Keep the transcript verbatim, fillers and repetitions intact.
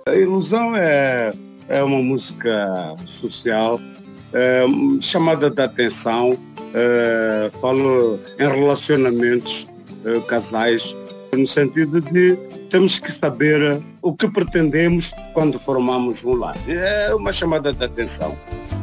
A Ilusão é, é uma música social é, chamada de atenção, é, falo em relacionamentos é, casais, no sentido de temos que saber o que pretendemos quando formamos um lar. É uma chamada de atenção.